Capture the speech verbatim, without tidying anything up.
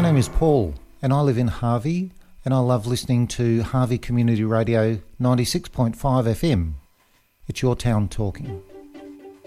name is Paul and I live in Harvey and I love listening to Harvey Community Radio ninety-six point five F M. It's your town talking.